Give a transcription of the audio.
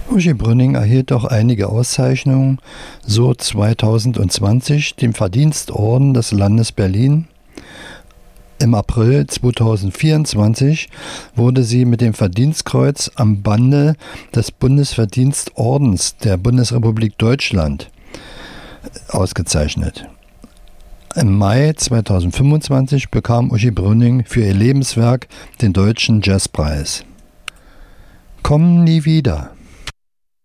Uschi Brünning erhielt auch einige Auszeichnungen, so 2020 den Verdienstorden des Landes Berlin. Im April 2024 wurde sie mit dem Verdienstkreuz am Bande des Bundesverdienstordens der Bundesrepublik Deutschland ausgezeichnet. Im Mai 2025 bekam Uschi Brünning für ihr Lebenswerk den Deutschen Jazzpreis. Komm nie wieder.